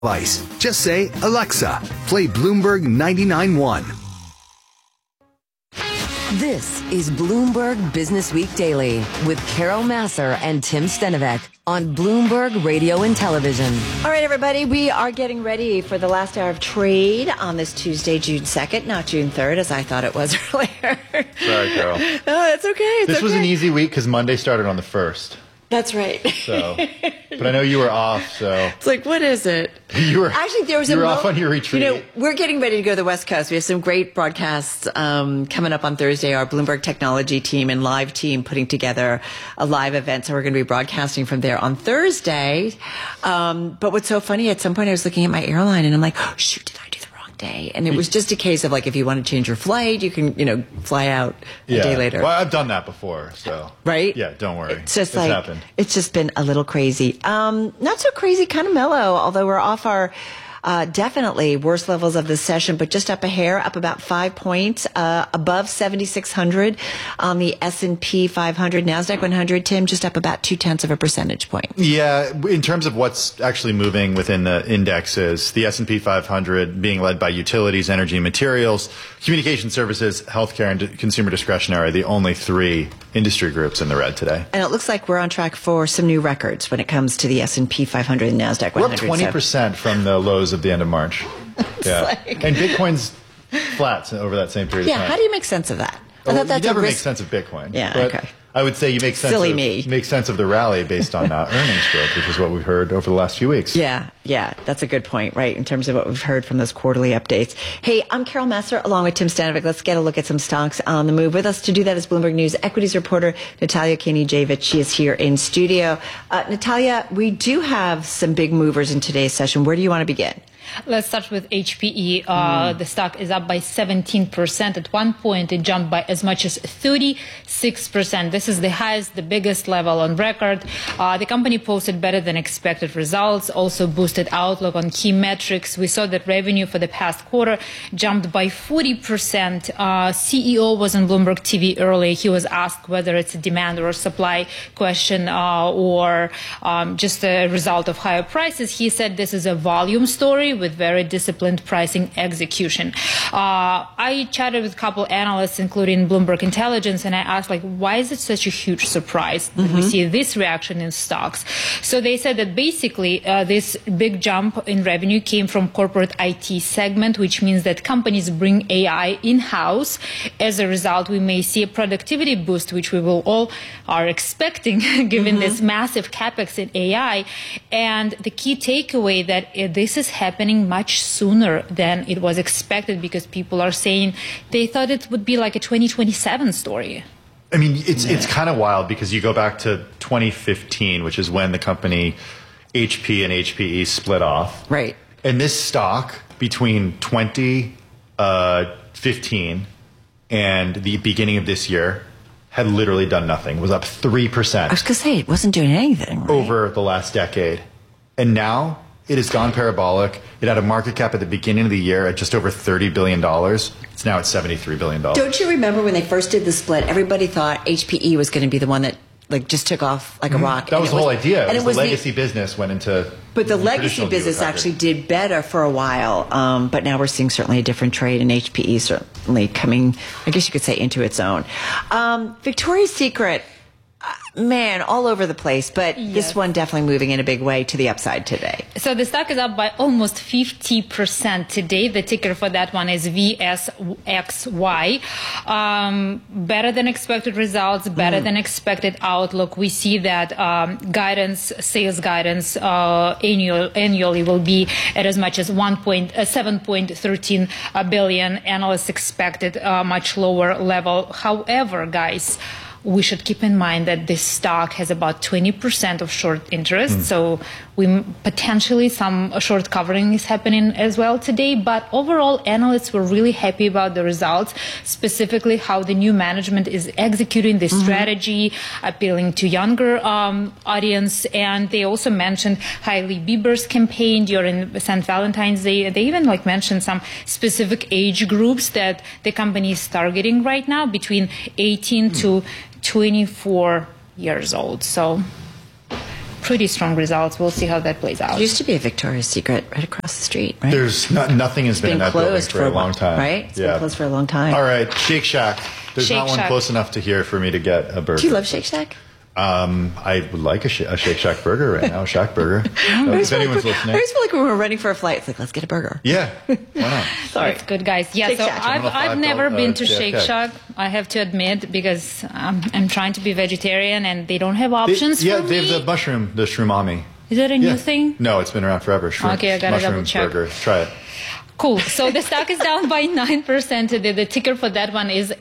device. Just say, Alexa, play Bloomberg 99.1. This is Bloomberg Business Week Daily with Carol Massar and Tim Stenovec on Bloomberg Radio and Television. All right, everybody, we are getting ready for the last hour of trade on this Tuesday, June 2nd, not June 3rd, as I thought it was earlier. Sorry, Carol. No, it's okay. This was an easy week because Monday started on the 1st. That's right. So, but I know you were off, so. It's like, what is it? You were off on your retreat. You know, we're getting ready to go to the West Coast. We have some great broadcasts coming up on Thursday. Our Bloomberg technology team and live team putting together a live event. So we're going to be broadcasting from there on Thursday. But what's so funny, at some point I was looking at my airline and I'm like, oh, shoot, did I do the wrong day? And it was just a case of like, if you want to change your flight, you can, fly out a day later. Well, I've done that before, so. Right? Yeah, don't worry. It's just happened. It's just been a little crazy. Not so crazy, kind of mellow, although we're off our definitely worst levels of the session, but just up a hair, up about 5 points, above 7,600 on the S&P 500, NASDAQ 100, Tim, just up about 0.2 of a percentage point. Yeah, in terms of what's actually moving within the indexes, the S&P 500 being led by utilities, energy and materials, communication services, healthcare, and consumer discretionary, the only three industry groups in the red today. And it looks like we're on track for some new records when it comes to the S&P 500 and NASDAQ 100. We're up 20% from the lows of the end of March. Yeah. And Bitcoin's flat over that same period of time. Yeah, how do you make sense of that? You never make sense of Bitcoin. Yeah, but okay. I would say you make sense of the rally based on earnings growth, which is what we've heard over the last few weeks. Yeah, that's a good point, right, in terms of what we've heard from those quarterly updates. Hey, I'm Carol Massar along with Tim Stanovic. Let's get a look at some stocks on the move. With us to do that is Bloomberg News equities reporter Natalia Kinijavic. She is here in studio. Natalia, we do have some big movers in today's session. Where do you want to begin? Let's start with HPE. The stock is up by 17%. At one point, it jumped by as much as 36%. This is the highest, the biggest level on record. The company posted better than expected results, also boosted outlook on key metrics. We saw that revenue for the past quarter jumped by 40%. CEO was on Bloomberg TV earlier. He was asked whether it's a demand or a supply question or just a result of higher prices. He said this is a volume story with very disciplined pricing execution. I chatted with a couple analysts, including Bloomberg Intelligence, and I asked, why is it such a huge surprise that we see this reaction in stocks? So they said that basically this big jump in revenue came from corporate IT segment, which means that companies bring AI in-house. As a result, we may see a productivity boost, which we will all are expecting given this massive capex in AI. And the key takeaway that this is happening much sooner than it was expected, because people are saying they thought it would be like a 2027 story. I mean, it's kind of wild because you go back to 2015, which is when the company HP and HPE split off. Right. And this stock between 2015 and the beginning of this year had literally done nothing. It was up 3%. I was going to say, it wasn't doing anything. Right? Over the last decade. And now it has gone parabolic. It had a market cap at the beginning of the year at just over $30 billion. It's now at $73 billion. Don't you remember when they first did the split, everybody thought HPE was going to be the one that just took off like a rock? That was the whole idea. And it was the legacy business went into... But the legacy business actually did better for a while. But now we're seeing certainly a different trade, and HPE certainly coming, I guess you could say, into its own. Victoria's Secret... Man, all over the place, but this one definitely moving in a big way to the upside today. So the stock is up by almost 50% today. The ticker for that one is VSXY. Better than expected results, better than expected outlook. We see that sales guidance annually will be at as much as 7.13 billion. Analysts expected a much lower level. However, guys, we should keep in mind that this stock has about 20% of short interest. So potentially some short covering is happening as well today. But overall, analysts were really happy about the results, specifically how the new management is executing the strategy, appealing to younger audience. And they also mentioned Hailey Bieber's campaign during St. Valentine's Day. They even mentioned some specific age groups that the company is targeting right now, between 18 to 24 years old. So pretty strong results. We'll see how that plays out. It used to be a Victoria's Secret right across the street, right? Nothing has been in that building for a long time. Right? It's been closed for a long time. All right, Shake Shack. There's Shake not one Shack. close enough to here for me to get a burger. Do you love Shake Shack? I would like a Shake Shack burger right now, a Shack burger. If anyone's listening. I always feel like when we're running for a flight, it's like, let's get a burger. Yeah, why not? Sorry. That's good, guys. Yeah, Shake so Shack. I've never been to JFK. Shake Shack, I have to admit, because I'm trying to be vegetarian and they don't have options for me. They have the shroomami. Is that a new thing? No, it's been around forever. Okay, I gotta mushroom double check. burger. Try it. Cool. So the stock is down by 9%. The ticker for that one is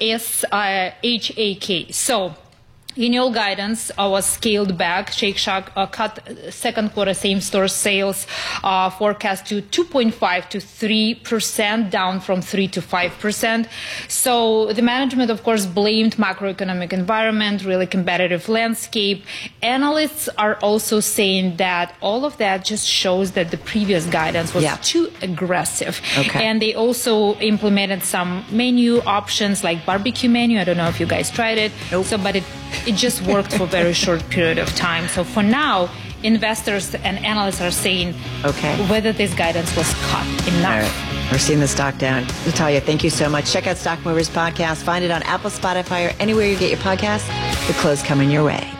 SHAK. So annual guidance was scaled back. Shake Shack cut second quarter same-store sales forecast to 2.5 to 3%, down from 3 to 5%. So the management, of course, blamed macroeconomic environment, really competitive landscape. Analysts are also saying that all of that just shows that the previous guidance was too aggressive. Okay. And they also implemented some menu options like barbecue menu. I don't know if you guys tried it. Nope. So, but it just worked for a very short period of time. So for now, investors and analysts are saying whether this guidance was cut enough. All right. We're seeing the stock down. Natalia, thank you so much. Check out Stock Movers Podcast. Find it on Apple, Spotify, or anywhere you get your podcasts. The close coming your way.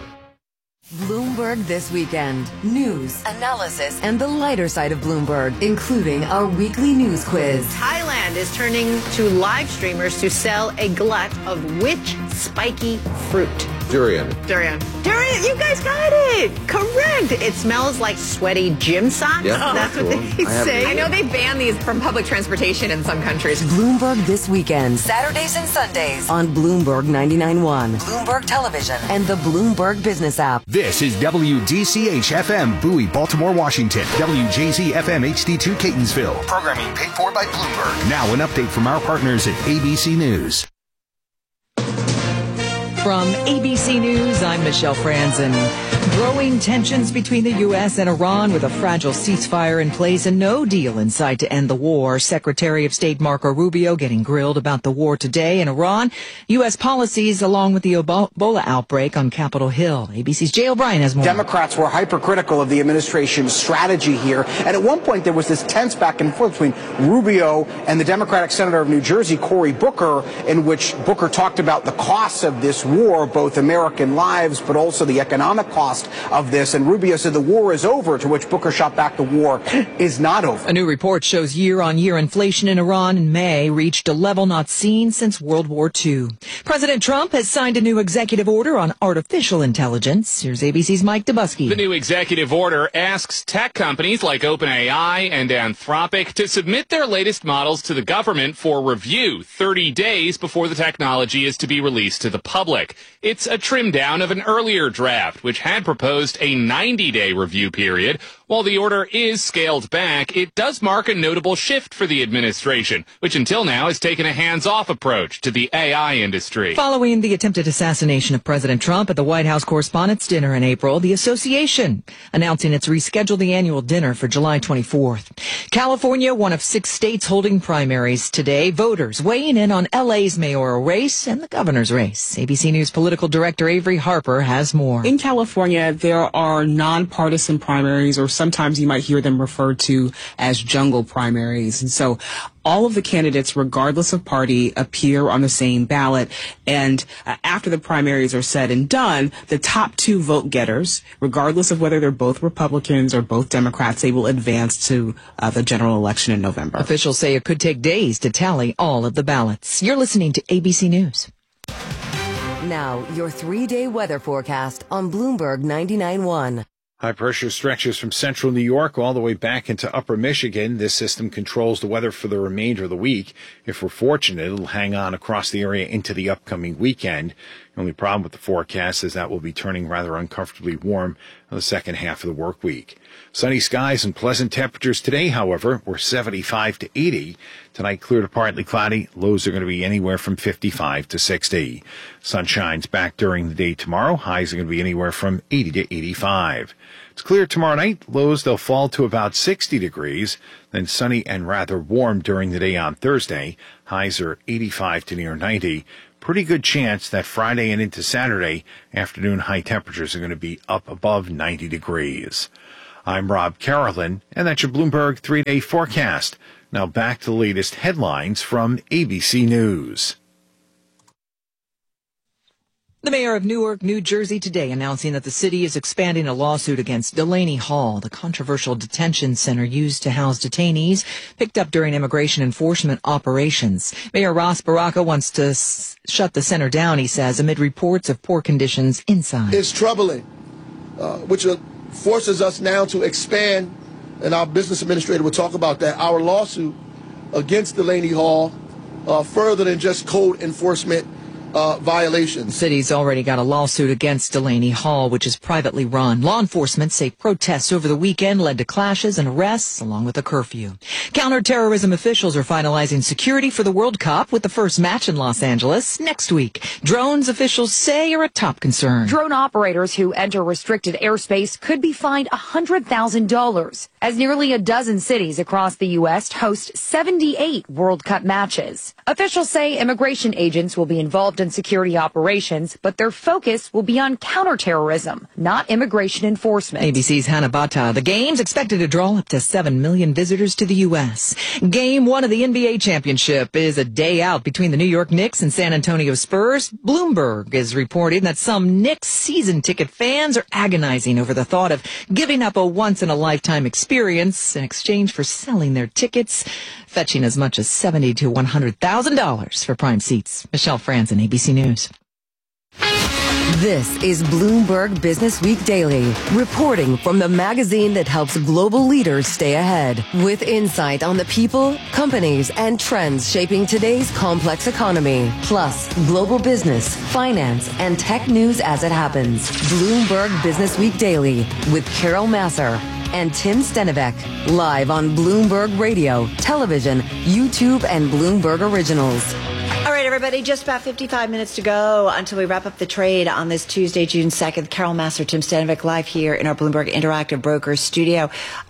Bloomberg This Weekend. News, analysis, and the lighter side of Bloomberg, including our weekly news quiz. Thailand is turning to live streamers to sell a glut of which spiky fruit? Durian. Durian. Durian, you guys got it. Correct. It smells like sweaty gym socks. Yeah, That's what they say. I know they ban these from public transportation in some countries. Bloomberg This Weekend. Saturdays and Sundays on Bloomberg 99.1, Bloomberg Television, and the Bloomberg Business app. This is WDCH-FM, Bowie, Baltimore, Washington. WJZ-FM HD2, Catonsville. Programming paid for by Bloomberg. Now an update from our partners at ABC News. From ABC News, I'm Michelle Franzen. Growing tensions between the U.S. and Iran with a fragile ceasefire in place and no deal in sight to end the war. Secretary of State Marco Rubio getting grilled about the war today in Iran, U.S. policies along with the Ebola outbreak on Capitol Hill. ABC's Jay O'Brien has more. Democrats were hypercritical of the administration's strategy here. And at one point, there was this tense back and forth between Rubio and the Democratic Senator of New Jersey, Cory Booker, in which Booker talked about the costs of this war, both American lives, but also the economic cost of this. And Rubio said the war is over, to which Booker shot back the war is not over. A new report shows year-on-year inflation in Iran in May reached a level not seen since World War II. President Trump has signed a new executive order on artificial intelligence. Here's ABC's Mike Dubusky. The new executive order asks tech companies like OpenAI and Anthropic to submit their latest models to the government for review 30 days before the technology is to be released to the public. It's a trim down of an earlier draft, which had proposed a 90-day review period. While the order is scaled back, it does mark a notable shift for the administration, which until now has taken a hands-off approach to the AI industry. Following the attempted assassination of President Trump at the White House Correspondents' Dinner in April, the association announcing it's rescheduled the annual dinner for July 24th. California, one of 6 states holding primaries today. Voters weighing in on LA's mayoral race and the governor's race. ABC News political director Avery Harper has more. In California, there are nonpartisan primaries, or sometimes you might hear them referred to as jungle primaries. And so all of the candidates, regardless of party, appear on the same ballot. And after the primaries are said and done, the top 2 vote getters, regardless of whether they're both Republicans or both Democrats, they will advance to the general election in November. Officials say it could take days to tally all of the ballots. You're listening to ABC News. Now, your 3-day weather forecast on Bloomberg 99.1. High pressure stretches from central New York all the way back into upper Michigan. This system controls the weather for the remainder of the week. If we're fortunate, it'll hang on across the area into the upcoming weekend. The only problem with the forecast is that we'll be turning rather uncomfortably warm in the second half of the work week. Sunny skies and pleasant temperatures today, however, were 75 to 80. Tonight, clear to partly cloudy. Lows are going to be anywhere from 55 to 60. Sunshine's back during the day tomorrow. Highs are going to be anywhere from 80 to 85. It's clear tomorrow night. Lows, they'll fall to about 60 degrees. Then sunny and rather warm during the day on Thursday. Highs are 85 to near 90. pretty good chance that Friday and into Saturday, afternoon high temperatures are going to be up above 90 degrees. I'm Rob Carolyn, and that's your Bloomberg 3-day forecast. Now back to the latest headlines from ABC News. The mayor of Newark, New Jersey today announcing that the city is expanding a lawsuit against Delaney Hall, the controversial detention center used to house detainees picked up during immigration enforcement operations. Mayor Ross Baraka wants to shut the center down, he says, amid reports of poor conditions inside. It's troubling, which forces us now to expand, and our business administrator will talk about that, our lawsuit against Delaney Hall further than just code enforcement violations. The city's already got a lawsuit against Delaney Hall, which is privately run. Law enforcement say protests over the weekend led to clashes and arrests, along with a curfew. Counterterrorism officials are finalizing security for the World Cup, with the first match in Los Angeles next week. Drones, officials say, are a top concern. Drone operators who enter restricted airspace could be fined $100,000, as nearly a dozen cities across the U.S. host 78 World Cup matches. Officials say immigration agents will be involved in security operations, but their focus will be on counterterrorism, not immigration enforcement. ABC's Hannah Bata. The game's expected to draw up to 7 million visitors to the U.S. Game 1 of the NBA championship is a day out between the New York Knicks and San Antonio Spurs. Bloomberg is reporting that some Knicks season ticket fans are agonizing over the thought of giving up a once-in-a-lifetime experience in exchange for selling their tickets, fetching as much as $70,000 to $100,000 for prime seats. Michelle Franzen, ABC News. This is Bloomberg Business Week Daily, reporting from the magazine that helps global leaders stay ahead, with insight on the people, companies, and trends shaping today's complex economy, plus global business, finance, and tech news as it happens. Bloomberg Business Week Daily with Carol Massar and Tim Stenivek, live on Bloomberg Radio, television, YouTube, and Bloomberg Originals. All right, everybody, just about 55 minutes to go until we wrap up the trade on this Tuesday, June 2nd. Carol Massar, Tim Stenivek, live here in our Bloomberg Interactive Brokers studio.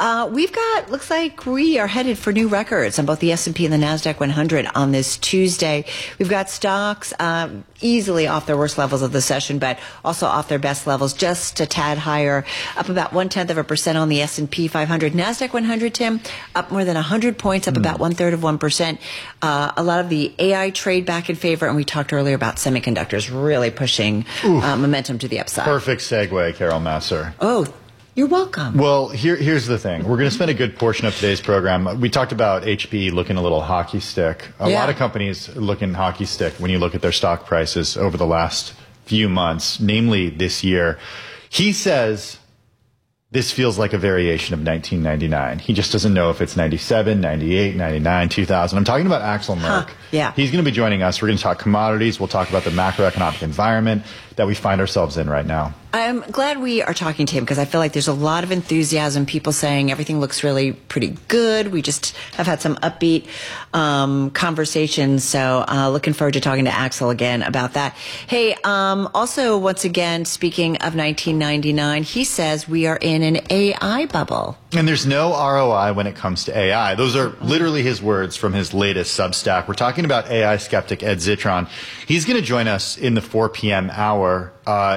Looks like we are headed for new records on both the S&P and the NASDAQ 100 on this Tuesday. We've got stocks easily off their worst levels of the session, but also off their best levels, just a tad higher, up about 0.1% on the S&P 500. NASDAQ 100, Tim, up more than 100 points, up about 1/3%. A lot of the AI trade back in favor, and we talked earlier about semiconductors really pushing momentum to the upside. Perfect segue, Carol Massar. Oh, you're welcome. Well, here's the thing. We're going to spend a good portion of today's program. We talked about HPE looking a little hockey stick. A lot of companies looking hockey stick when you look at their stock prices over the last few months, namely this year. He says this feels like a variation of 1999. He just doesn't know if it's 97, 98, 99, 2000. I'm talking about Axel Merck. Yeah. He's going to be joining us. We're going to talk commodities. We'll talk about the macroeconomic environment that we find ourselves in right now. I'm glad we are talking to him because I feel like there's a lot of enthusiasm, people saying everything looks really pretty good. We just have had some upbeat conversations. So looking forward to talking to Axel again about that. Hey, also, once again, speaking of 1999, he says we are in an AI bubble. And there's no ROI when it comes to AI. Those are literally his words from his latest Substack. We're talking about AI skeptic Ed Zitron. He's going to join us in the 4 p.m. hour.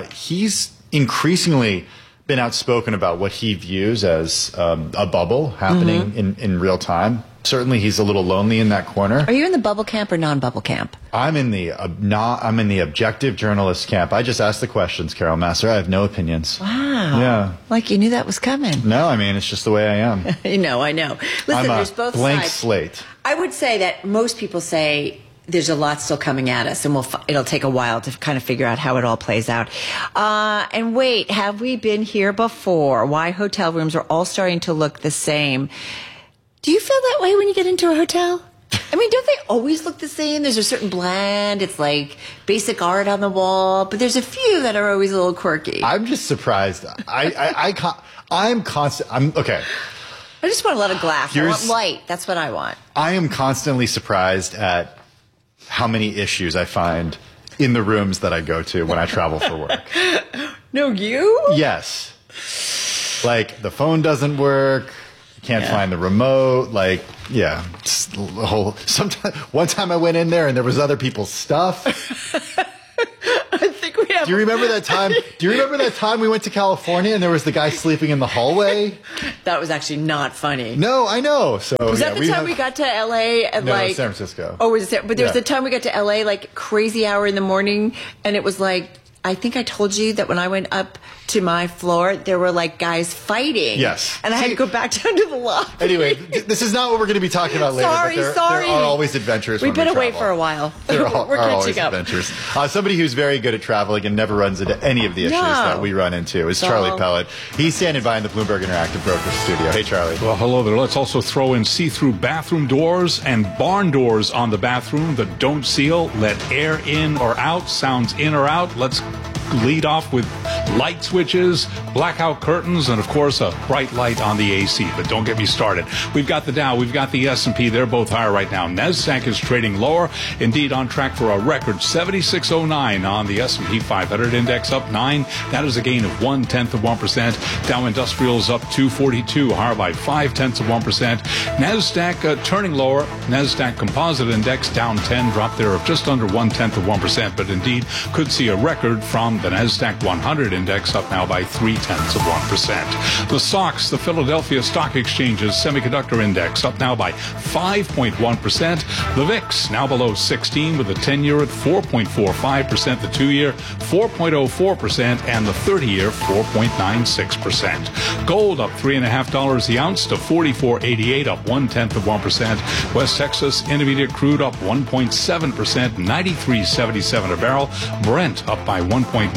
He's increasingly been outspoken about what he views as a bubble happening in real time. Certainly, he's a little lonely in that corner. Are you in the bubble camp or non-bubble camp? I'm in the objective journalist camp. I just asked the questions, Carol Massar. I have no opinions. Wow. Yeah. Like you knew that was coming. No, I mean, it's just the way I am. I know. Listen, there's both blank sides. slate. I would say that most people say there's a lot still coming at us, and it'll take a while to kind of figure out how it all plays out. And wait, have we been here before? Why hotel rooms are all starting to look the same. Do you feel that way when you get into a hotel? I mean, don't they always look the same? There's a certain blend. It's like basic art on the wall, but there's a few that are always a little quirky. I'm just surprised. I'm constant. I'm okay. I just want a lot of glass. I want light. That's what I want. I am constantly surprised at how many issues I find in the rooms that I go to when I travel for work. No, you? Yes. Like the phone doesn't work. You can't find the remote. Like, yeah, one time I went in there and there was other people's stuff. Do you remember that time? We went to California and there was the guy sleeping in the hallway? That was actually not funny. No, I know. So was that the time we got to LA at San Francisco? Oh, was it? But there was the time we got to LA like crazy hour in the morning, and it was like, I think I told you that when I went up to my floor, there were like guys fighting. Yes. And I had to go back down to the lobby. Anyway, this is not what we're going to be talking about later. Sorry. There are always adventures. We've been away for a while. We're catching always up. Adventures. Somebody who's very good at traveling and never runs into any of the issues that we run into is Charlie Pellet. He's standing by in the Bloomberg Interactive Brokers studio. Hey, Charlie. Well, hello there. Let's also throw in see-through bathroom doors and barn doors on the bathroom that don't seal, let air in or out, sounds in or out. Let's lead off with light switches, blackout curtains, and of course a bright light on the AC. But don't get me started. We've got the Dow, we've got the S&P. They're both higher right now. NASDAQ is trading lower, indeed on track for a record 7609 on the S&P 500 index, up 9. That is a gain of 0.1%. Dow Industrials up 242, higher by 0.5%. NASDAQ turning lower. NASDAQ Composite Index down 10, drop there of just under 0.1%. But indeed could see a record from the NASDAQ 100 index, up now by 0.3%. The SOX, the Philadelphia Stock Exchange's semiconductor index, up now by 5.1%. The VIX now below 16 with the 10-year at 4.45%, the 2-year 4.04%, and the 30-year 4.96%. Gold up $3.50 the ounce to $44.88, up 0.1%. West Texas Intermediate crude up 1.7%, $93.77 a barrel. Brent up by 1.1%,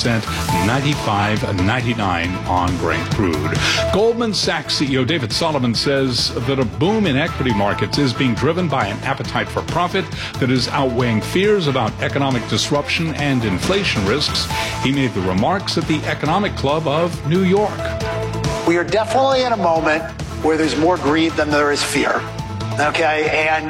$95.99 on Brent crude. Goldman Sachs CEO David Solomon says that a boom in equity markets is being driven by an appetite for profit that is outweighing fears about economic disruption and inflation risks. He made the remarks at the Economic Club of New York. We are definitely in a moment where there's more greed than there is fear. Okay? And,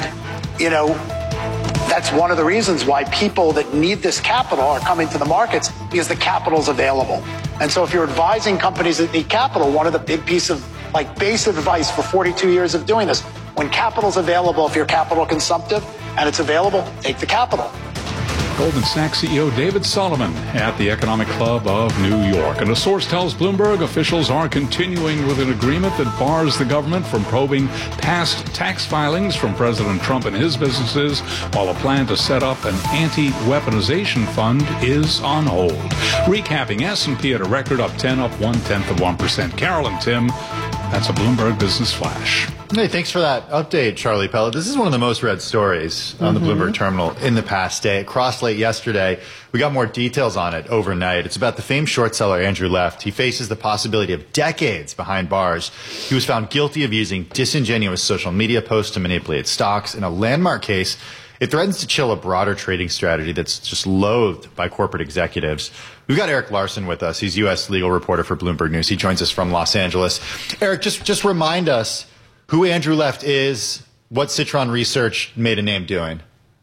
that's one of the reasons why people that need this capital are coming to the markets, because the capital's available. And so if you're advising companies that need capital, one of the big piece of base advice for 42 years of doing this, when capital's available, if you're capital consumptive and it's available, take the capital. Goldman Sachs CEO David Solomon at the Economic Club of New York. And a source tells Bloomberg officials are continuing with an agreement that bars the government from probing past tax filings from President Trump and his businesses, while a plan to set up an anti-weaponization fund is on hold. Recapping, S&P at a record, up 10, up 0.1%. Carol and Tim, that's a Bloomberg Business Flash. Hey, thanks for that update, Charlie Pellet. This is one of the most read stories on the Bloomberg terminal in the past day. It crossed late yesterday. We got more details on it overnight. It's about the famed short seller Andrew Left. He faces the possibility of decades behind bars. He was found guilty of using disingenuous social media posts to manipulate stocks. In a landmark case, it threatens to chill a broader trading strategy that's just loathed by corporate executives. We've got Eric Larson with us. He's U.S. legal reporter for Bloomberg News. He joins us from Los Angeles. Eric, just remind us who Andrew Left is, what Citron Research made a name doing.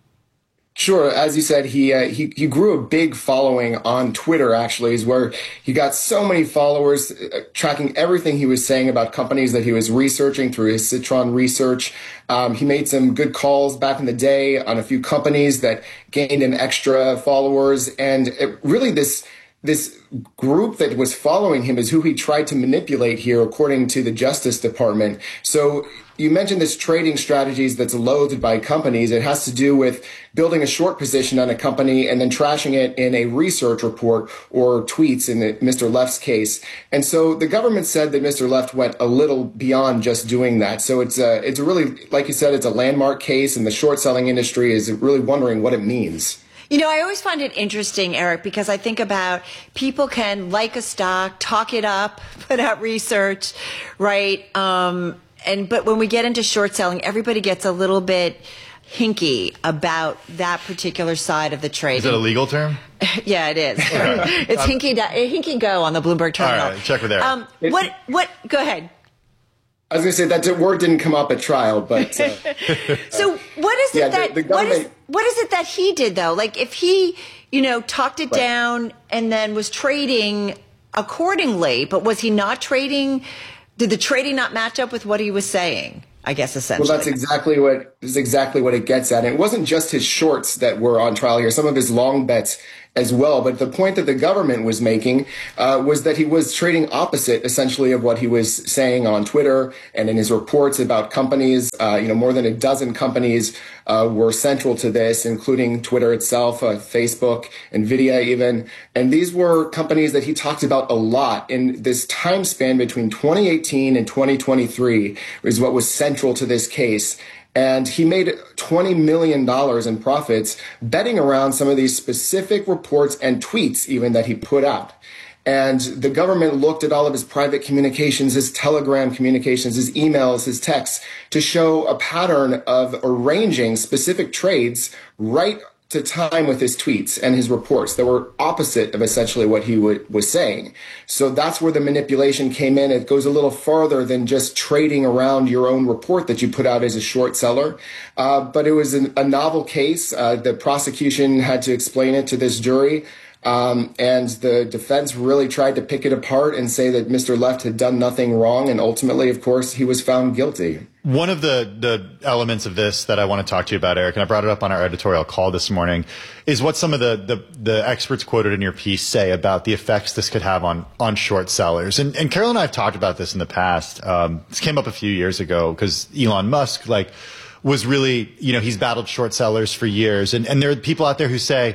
Sure. As you said, he grew a big following on Twitter, actually, is where he got so many followers tracking everything he was saying about companies that he was researching through his Citron Research. He made some good calls back in the day on a few companies that gained him extra followers. And really this group that was following him is who he tried to manipulate here, according to the Justice Department. So you mentioned this trading strategies that's loathed by companies. It has to do with building a short position on a company and then trashing it in a research report or tweets in Mr. Left's case. And so the government said that Mr. Left went a little beyond just doing that. So it's really, like you said, it's a landmark case, and the short selling industry is really wondering what it means. I always find it interesting, Eric, because I think about people can like a stock, talk it up, put out research, right? But when we get into short selling, everybody gets a little bit hinky about that particular side of the trade. Is that a legal term? Yeah, it is. It's hinky go on the Bloomberg terminal. All right, check with Eric. Go ahead. I was going to say that word didn't come up at trial, but so what is it what is it that he did though? Like if he, talked it down and then was trading accordingly, but was he not trading Did the trading not match up with what he was saying? I guess essentially. Well, that's exactly what it gets at. And it wasn't just his shorts that were on trial here, some of his long bets as well. But the point that the government was making was that he was trading opposite, essentially, of what he was saying on Twitter and in his reports about companies. More than a dozen companies were central to this, including Twitter itself, Facebook, NVIDIA even. And these were companies that he talked about a lot in this time span between 2018 and 2023 is what was central to this case. And he made $20 million in profits betting around some of these specific reports and tweets even that he put out. And the government looked at all of his private communications, his Telegram communications, his emails, his texts to show a pattern of arranging specific trades right to time with his tweets and his reports that were opposite of essentially what he was saying. So that's where the manipulation came in. It goes a little farther than just trading around your own report that you put out as a short seller. But it was a novel case. The prosecution had to explain it to this jury. And the defense really tried to pick it apart and say that Mr. Left had done nothing wrong. And ultimately, of course, he was found guilty. One of the elements of this that I want to talk to you about, Eric, and I brought it up on our editorial call this morning, is what some of the experts quoted in your piece say about the effects this could have on short sellers. And Carol and I have talked about this in the past. This came up a few years ago because Elon Musk, was really, he's battled short sellers for years. And there are people out there who say,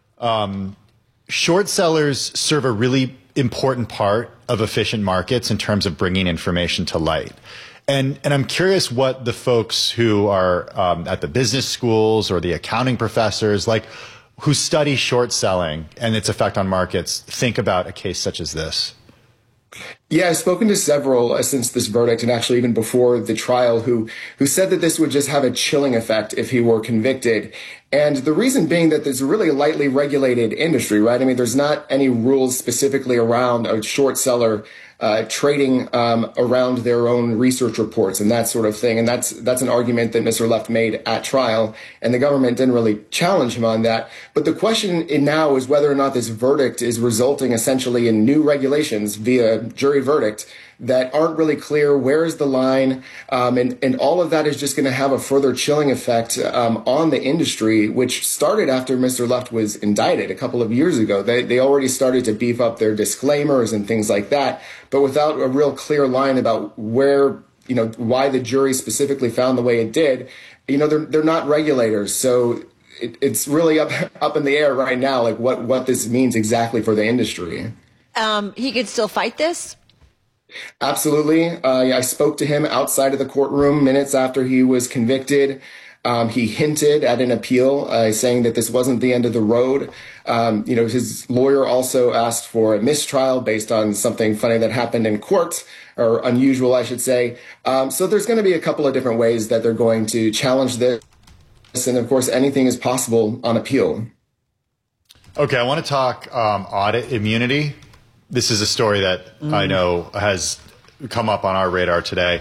short sellers serve a really important part of efficient markets in terms of bringing information to light. And I'm curious what the folks who are at the business schools or the accounting professors, who study short selling and its effect on markets, think about a case such as this. Yeah, I've spoken to several since this verdict and actually even before the trial who said that this would just have a chilling effect if he were convicted. And the reason being that there's a really lightly regulated industry, right? I mean, there's not any rules specifically around a short seller trading around their own research reports and that sort of thing. And that's an argument that Mr. Left made at trial, and the government didn't really challenge him on that. But the question now is whether or not this verdict is resulting essentially in new regulations via jury verdict that aren't really clear. Where is the line? And all of that is just going to have a further chilling effect on the industry, which started after Mr. Left was indicted a couple of years ago. They already started to beef up their disclaimers and things like that, but without a real clear line about where, why the jury specifically found the way it did. They're not regulators. So it's really up in the air right now, what this means exactly for the industry. He could still fight this? Absolutely. I spoke to him outside of the courtroom minutes after he was convicted. He hinted at an appeal, saying that this wasn't the end of the road. His lawyer also asked for a mistrial based on something funny that happened in court, or unusual, I should say. So there's going to be a couple of different ways that they're going to challenge this. And of course, anything is possible on appeal. Okay, I want to talk audit immunity. This is a story that I know has come up on our radar today.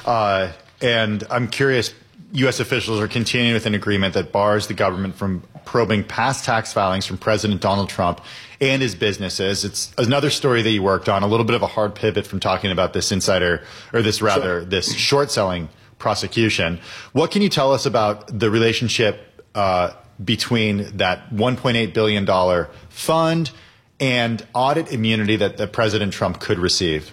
And I'm curious, U.S. officials are continuing with an agreement that bars the government from probing past tax filings from President Donald Trump and his businesses. It's another story that you worked on, a little bit of a hard pivot from talking about this this short selling prosecution. What can you tell us about the relationship between that $1.8 billion fund and audit immunity that President Trump could receive?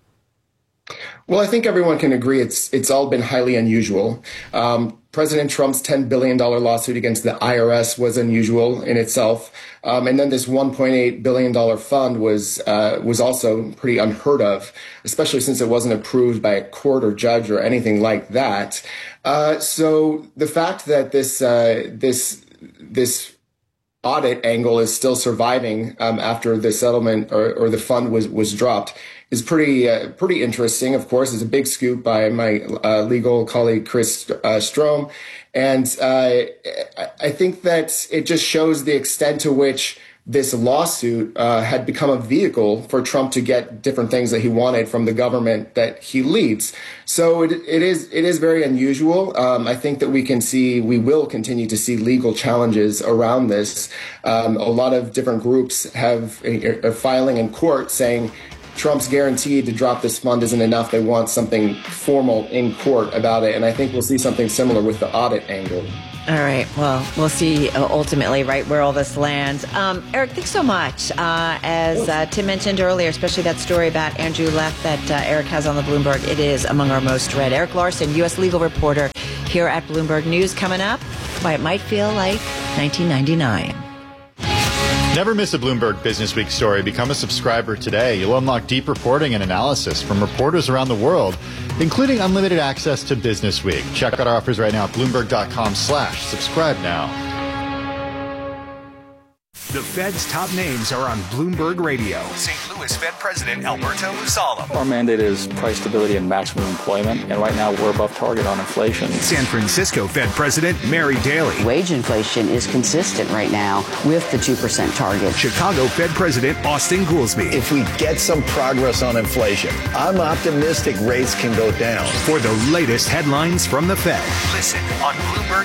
Well, I think everyone can agree it's all been highly unusual. President Trump's $10 billion lawsuit against the IRS was unusual in itself. And then this $1.8 billion fund was also pretty unheard of, especially since it wasn't approved by a court or judge or anything like that. So the fact that this audit angle is still surviving after the settlement or the fund was dropped is pretty interesting. Of course, it's a big scoop by my legal colleague Chris Strom, and I think that it just shows the extent to which this lawsuit had become a vehicle for Trump to get different things that he wanted from the government that he leads. So it is very unusual. I think that we will continue to see legal challenges around this. A lot of different groups are filing in court saying Trump's guaranteed to drop this fund isn't enough. They want something formal in court about it. And I think we'll see something similar with the audit angle. All right. Well, we'll see ultimately, right, where all this lands. Eric, thanks so much. As Tim mentioned earlier, especially that story about Andrew Leff that Eric has on the Bloomberg, it is among our most read. Eric Larson, U.S. legal reporter here at Bloomberg News, coming up. Why it might feel like 1999. Never miss a Bloomberg Business Week story. Become a subscriber today. You'll unlock deep reporting and analysis from reporters around the world, including unlimited access to Business Week. Check out our offers right now at Bloomberg.com/subscribe now. The Fed's top names are on Bloomberg Radio. St. Louis Fed President Alberto Luzala. Our mandate is price stability and maximum employment, and right now we're above target on inflation. San Francisco Fed President Mary Daly. Wage inflation is consistent right now with the 2% target. Chicago Fed President Austin Goolsbee. If we get some progress on inflation, I'm optimistic rates can go down. For the latest headlines from the Fed, listen on Bloomberg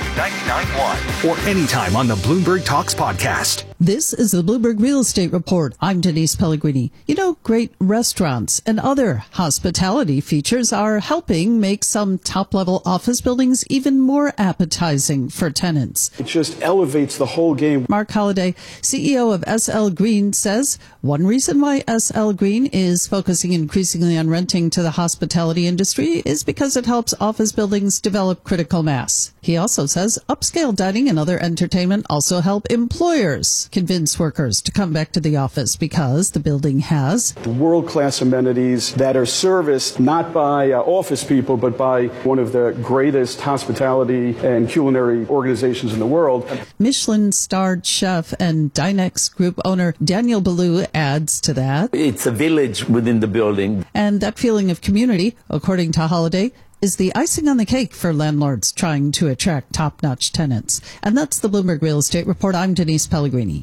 99.1 or anytime on the Bloomberg Talks podcast. This is the Bloomberg Real Estate Report. I'm Denise Pellegrini. You know, great restaurants and other hospitality features are helping make some top-level office buildings even more appetizing for tenants. It just elevates the whole game. Mark Holliday, CEO of SL Green, says one reason why SL Green is focusing increasingly on renting to the hospitality industry is because it helps office buildings develop critical mass. He also says upscale dining and other entertainment also help employers convince workers to come back to the office because the building has world-class amenities that are serviced not by office people, but by one of the greatest hospitality and culinary organizations in the world. Michelin-starred chef and Dinex Group owner Daniel Ballou adds to that. It's a village within the building. And that feeling of community, according to Holiday, is the icing on the cake for landlords trying to attract top-notch tenants. And that's the Bloomberg Real Estate Report. I'm Denise Pellegrini.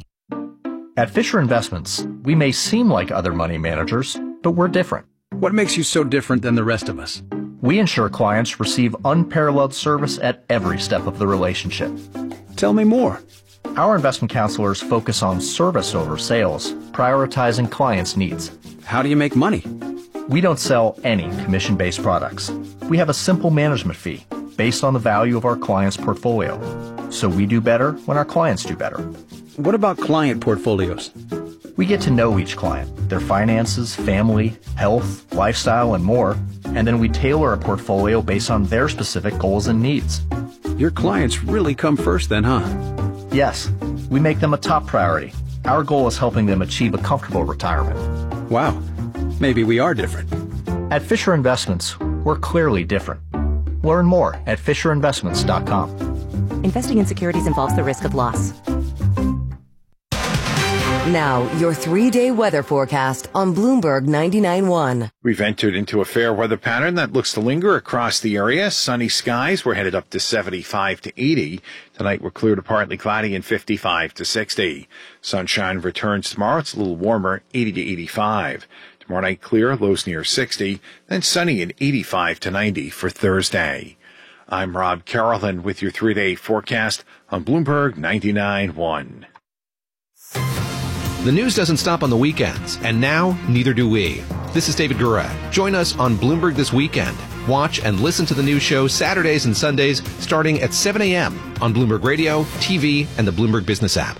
At Fisher Investments, we may seem like other money managers, but we're different. What makes you so different than the rest of us? We ensure clients receive unparalleled service at every step of the relationship. Tell me more. Our investment counselors focus on service over sales, prioritizing clients' needs. How do you make money? We don't sell any commission-based products. We have a simple management fee based on the value of our client's portfolio. So we do better when our clients do better. What about client portfolios? We get to know each client, their finances, family, health, lifestyle, and more, and then we tailor a portfolio based on their specific goals and needs. Your clients really come first then, huh? Yes, we make them a top priority. Our goal is helping them achieve a comfortable retirement. Wow. Maybe we are different. At Fisher Investments, we're clearly different. Learn more at FisherInvestments.com. Investing in securities involves the risk of loss. Now, your 3-day weather forecast on Bloomberg 99.1. We've entered into a fair weather pattern that looks to linger across the area. Sunny skies. We're headed up to 75 to 80. Tonight, we're clear to partly cloudy and 55 to 60. Sunshine returns tomorrow. It's a little warmer, 80 to 85. Tomorrow night, clear, lows near 60. Then sunny and 85 to 90 for Thursday. I'm Rob Carolan with your 3-day forecast on Bloomberg 99.1. The news doesn't stop on the weekends, and now neither do we. This is David Gura. Join us on Bloomberg This Weekend. Watch and listen to the news show Saturdays and Sundays starting at 7 a.m. on Bloomberg Radio, TV, and the Bloomberg Business app.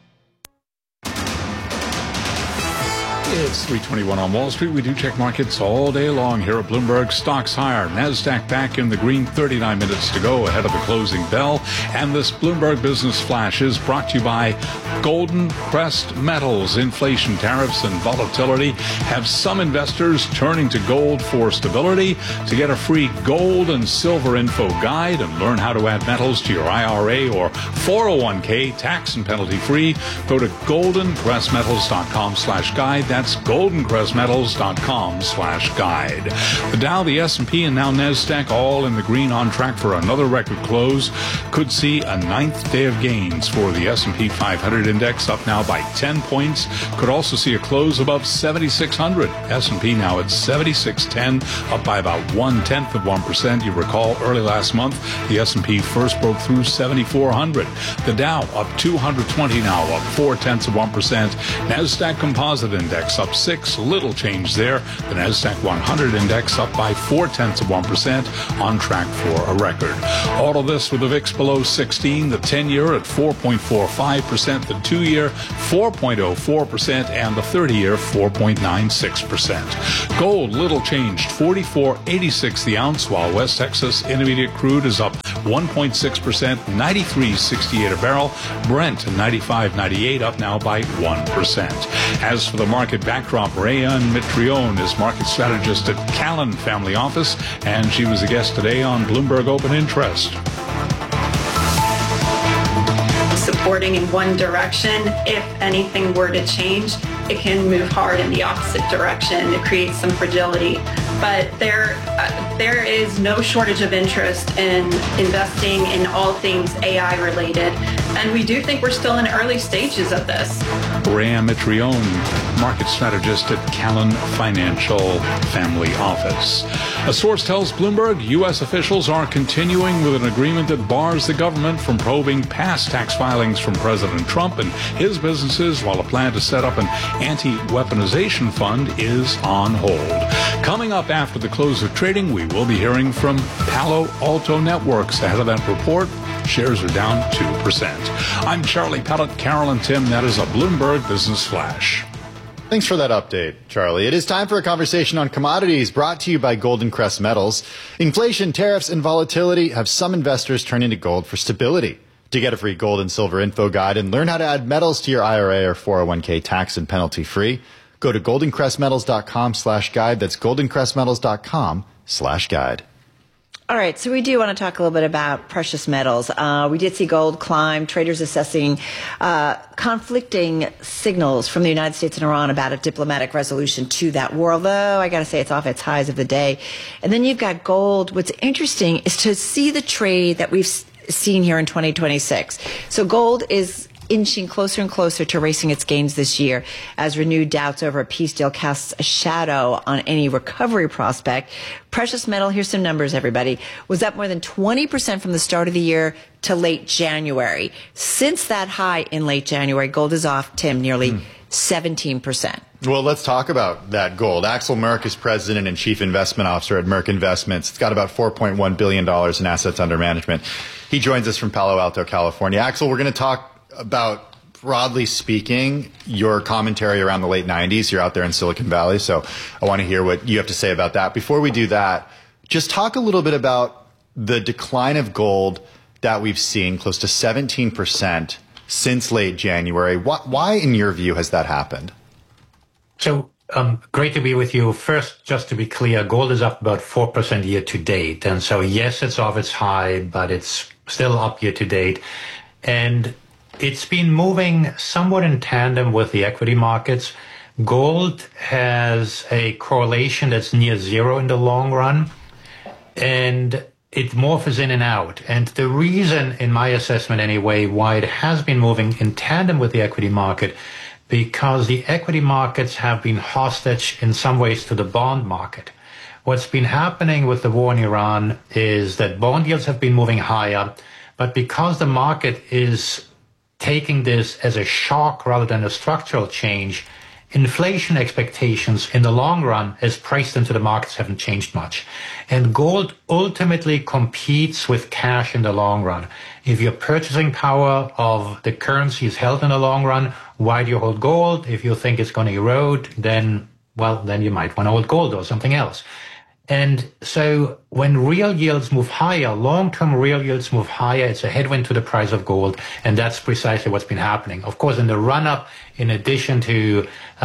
It's 3:21 on Wall Street. We do check markets all day long here at Bloomberg. Stocks higher. NASDAQ back in the green, 39 minutes to go ahead of the closing bell. And this Bloomberg Business Flash is brought to you by Golden Crest Metals. Inflation, tariffs, and volatility have some investors turning to gold for stability. To get a free gold and silver info guide and learn how to add metals to your IRA or 401k tax and penalty free, go to goldencrestmetals.com/guide. That's goldencrestmetals.com/guide. The Dow, the S&P, and now NASDAQ all in the green, on track for another record close. Could see a 9th day of gains for the S&P 500 index, up now by 10 points. Could also see a close above 7,600. S&P now at 7,610, up by about 0.1%. You recall early last month, the S&P first broke through 7,400. The Dow up 220 now, up 0.4%. NASDAQ Composite Index up up 6, little change there. The NASDAQ 100 index up by 0.4%, on track for a record. All of this with the VIX below 16, the 10-year at 4.45%, the 2-year 4.04%, and the 30-year 4.96%. Gold, little changed, $44.86 the ounce, while West Texas Intermediate crude is up 1.6%, $93.68 a barrel. Brent, $95.98, up now by 1%. As for the market backdrop, Rayan Mitrione is market strategist at Callan Family Office, and she was a guest today on Bloomberg Open Interest. Supporting in one direction, if anything were to change, it can move hard in the opposite direction. It creates some fragility. But there is no shortage of interest in investing in all things AI related. And we do think we're still in early stages of this. Rayan Mitrione, market strategist at Callan Financial Family Office. A source tells Bloomberg U.S. officials are continuing with an agreement that bars the government from probing past tax filings from President Trump and his businesses, while a plan to set up an anti-weaponization fund is on hold. Coming up after the close of trading, we will be hearing from Palo Alto Networks. Ahead of that report, shares are down 2%. I'm Charlie Pellet, Carol and Tim. That is a Bloomberg Business Flash. Thanks for that update, Charlie. It is time for a conversation on commodities brought to you by Golden Crest Metals. Inflation, tariffs, and volatility have some investors turning to gold for stability. To get a free gold and silver info guide and learn how to add metals to your IRA or 401k tax and penalty free, go to goldencrestmetals.com/guide. That's goldencrestmetals.com/guide. All right, so we do want to talk a little bit about precious metals. We did see gold climb, traders assessing conflicting signals from the United States and Iran about a diplomatic resolution to that war, although I got to say it's off its highs of the day. And then you've got gold. What's interesting is to see the trade that we've seen here in 2026. So gold is inching closer and closer to erasing its gains this year as renewed doubts over a peace deal casts a shadow on any recovery prospect. Precious metal, here's some numbers, everybody, was up more than 20% from the start of the year to late January. Since that high in late January, gold is off, Tim, nearly 17%. Well, let's talk about that gold. Axel Merk is president and chief investment officer at Merk Investments. It's got about $4.1 billion in assets under management. He joins us from Palo Alto, California. Axel, we're going to talk about, broadly speaking, your commentary around the late 90s. You're out there in Silicon Valley, so I want to hear what you have to say about that. Before we do that, just talk a little bit about the decline of gold that we've seen, close to 17% since late January. Why, in your view, has that happened? So, great to be with you. First, just to be clear, gold is up about 4% year to date. And so, yes, it's off its high, but it's still up year to date. And it's been moving somewhat in tandem with the equity markets. Gold has a correlation that's near zero in the long run, and it morphs in and out. And the reason, in my assessment anyway, why it has been moving in tandem with the equity market, because the equity markets have been hostage in some ways to the bond market. What's been happening with the war in Iran is that bond yields have been moving higher, but because the market is taking this as a shock rather than a structural change, inflation expectations in the long run as priced into the markets haven't changed much. And gold ultimately competes with cash in the long run. If your purchasing power of the currency is held in the long run, why do you hold gold? If you think it's going to erode, then you might want to hold gold or something else. And so when real yields move higher, long-term real yields move higher, it's a headwind to the price of gold, and that's precisely what's been happening. Of course, in the run-up, in addition to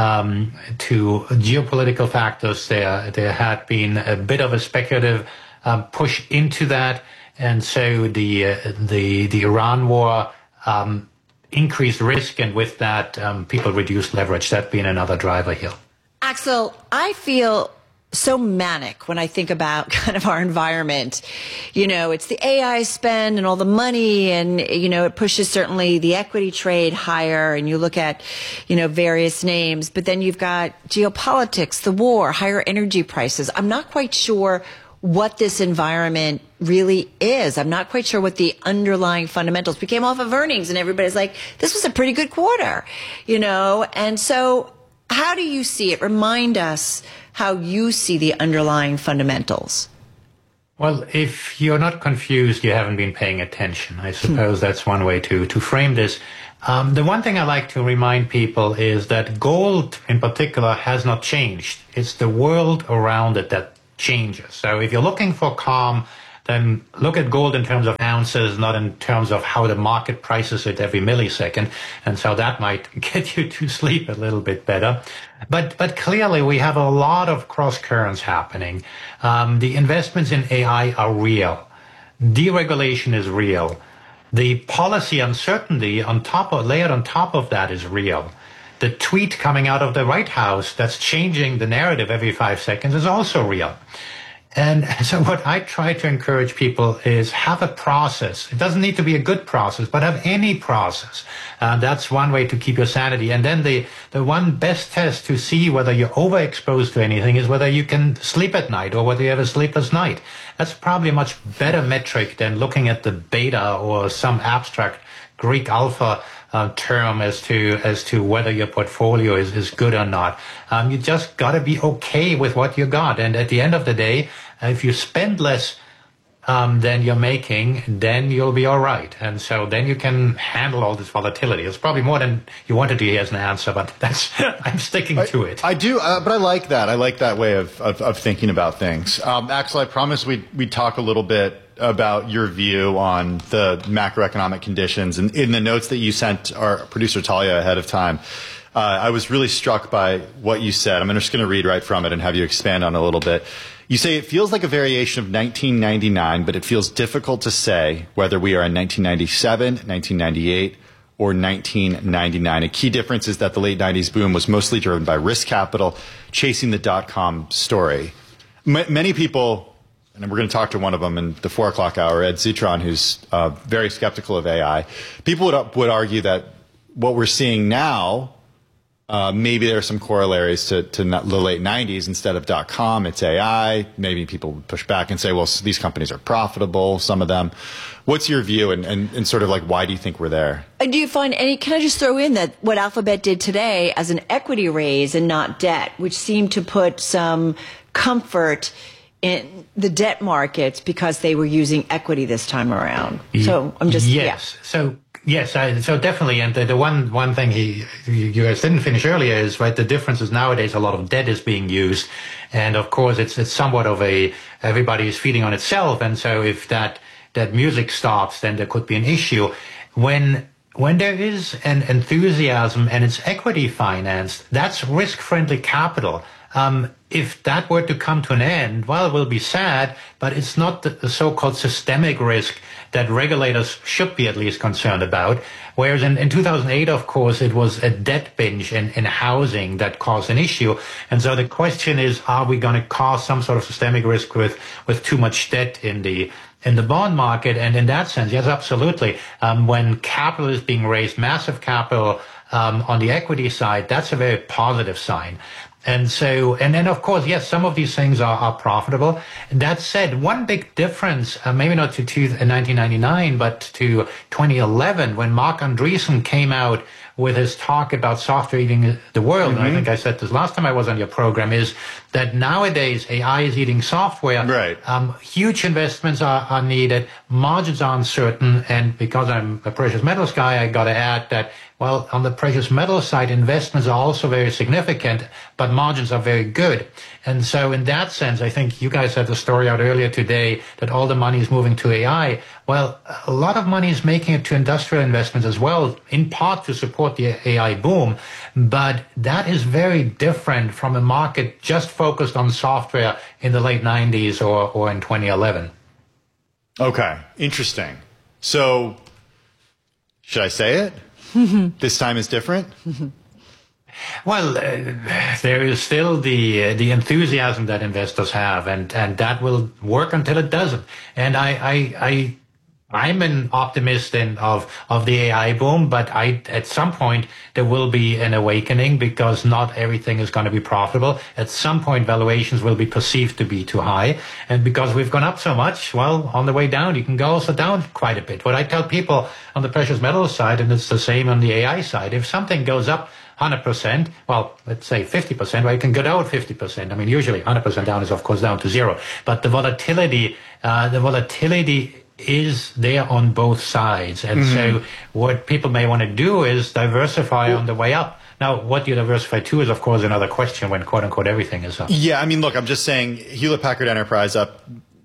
geopolitical factors, there had been a bit of a speculative push into that, and so the Iran war increased risk, and with that, people reduced leverage. That's been another driver here. Axel, I feel so manic when I think about kind of our environment. You know, it's the AI spend and all the money, and, you know, it pushes certainly the equity trade higher, and you look at, you know, various names, but then you've got geopolitics, the war, higher energy prices. I'm not quite sure what this environment really is. I'm not quite sure what the underlying fundamentals. We came off of earnings and everybody's like, this was a pretty good quarter, you know? And so How do you see it? Remind us how you see the underlying fundamentals. Well, if you're not confused, you haven't been paying attention. I suppose that's one way to frame this. The one thing I like to remind people is that gold in particular has not changed. It's the world around it that changes. So if you're looking for calm, then look at gold in terms of ounces, not in terms of how the market prices it every millisecond. And so that might get you to sleep a little bit better. But clearly we have a lot of cross currents happening. The investments in AI are real. Deregulation is real. The policy uncertainty layered on top of that is real. The tweet coming out of the White House that's changing the narrative every 5 seconds is also real. And so what I try to encourage people is have a process. It doesn't need to be a good process, but have any process. That's one way to keep your sanity. And then the one best test to see whether you're overexposed to anything is whether you can sleep at night or whether you have a sleepless night. That's probably a much better metric than looking at the beta or some abstract Greek alpha term as to whether your portfolio is good or not. You just got to be okay with what you got. And at the end of the day, if you spend less than you're making, then you'll be all right. And so then you can handle all this volatility. It's probably more than you wanted to hear as an answer, but that's I'm sticking to it. I do, but I like that. I like that way of thinking about things. Axel, I promise we'd talk a little bit about your view on the macroeconomic conditions. And in the notes that you sent our producer Talia ahead of time, I was really struck by what you said. I'm just going to read right from it and have you expand on it a little bit. You say it feels like a variation of 1999, but it feels difficult to say whether we are in 1997, 1998, or 1999. A key difference is that the late 90s boom was mostly driven by risk capital, chasing the dot-com story. Many people, and we're going to talk to one of them in the 4 o'clock hour, Ed Zitron, who's very skeptical of AI. People would argue that what we're seeing now, maybe there are some corollaries to the late 90s. Instead of .com, it's AI. Maybe people would push back and say, well, these companies are profitable, some of them. What's your view and sort of like why do you think we're there? Do you find any, can I just throw in that what Alphabet did today as an equity raise and not debt, which seemed to put some comfort in the debt markets because they were using equity this time around. So I'm just, yes. Yeah. So definitely, and the one thing you guys didn't finish earlier is, right, the difference is nowadays a lot of debt is being used, and of course it's somewhat of everybody is feeding on itself, and so if that music stops, then there could be an issue. When there is an enthusiasm and it's equity financed, that's risk-friendly capital. If that were to come to an end, well, it will be sad, but it's not the so-called systemic risk that regulators should be at least concerned about. Whereas in 2008, of course, it was a debt binge in housing that caused an issue. And so the question is, are we going to cause some sort of systemic risk with too much debt in the bond market? And in that sense, yes, absolutely. When capital is being raised, massive capital on the equity side, that's a very positive sign. And so, and then of course, yes, some of these things are profitable. That said, one big difference, maybe not to 1999, but to 2011, when Marc Andreessen came out with his talk about software eating the world, and I think I said this last time I was on your program, is that nowadays AI is eating software. Right. Huge investments are needed, margins are uncertain, and because I'm a precious metals guy, I got to add that, well, on the precious metal side, investments are also very significant, but margins are very good. And so in that sense, I think you guys had the story out earlier today that all the money is moving to AI. Well, a lot of money is making it to industrial investments as well, in part to support the AI boom. But that is very different from a market just focused on software in the late 90s or in 2011. Okay, interesting. So, should I say it? This time is different? Well, there is still the enthusiasm that investors have, and that will work until it doesn't. And I'm an optimist of the AI boom, but at some point there will be an awakening because not everything is going to be profitable. At some point valuations will be perceived to be too high. And because we've gone up so much, well, on the way down, you can go also down quite a bit. What I tell people on the precious metals side, and it's the same on the AI side, if something goes up 100%, well, let's say 50%, well, you can go down 50%. I mean, usually 100% down is, of course, down to zero. But the volatility is there on both sides. And so what people may want to do is diversify on the way up. Now, what you diversify to is, of course, another question when, quote unquote, everything is up. Yeah, I mean, look, I'm just saying Hewlett Packard Enterprise up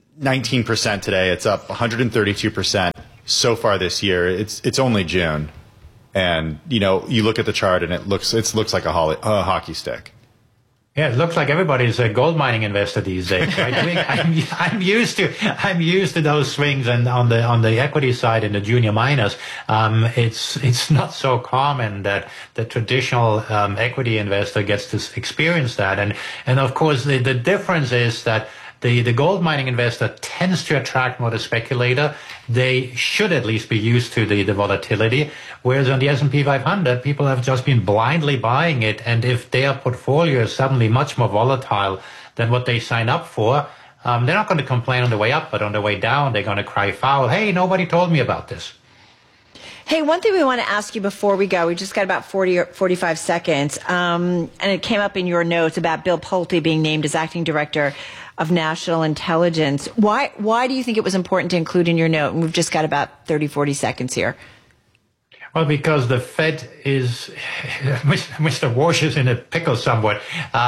19% today. It's up 132% so far this year. It's only June. And, you know, you look at the chart and it looks like a hockey stick. Yeah, it looks like everybody's a gold mining investor these days. Right? I'm used to those swings, and on the equity side in the junior miners, it's not so common that the traditional equity investor gets to experience that. And of course the difference is that the gold mining investor tends to attract more the speculator. They should at least be used to the volatility. Whereas on the S&P 500, people have just been blindly buying it. And if their portfolio is suddenly much more volatile than what they sign up for, they're not going to complain on the way up, but on the way down, they're going to cry foul. Hey, nobody told me about this. Hey, one thing we want to ask you before we go, we just got about 40 or 45 seconds, and it came up in your notes about Bill Pulte being named as acting director of national intelligence. Why do you think it was important to include in your note? And we've just got about 30, 40 seconds here. Well, because the Fed is, Mr. Walsh is in a pickle somewhat,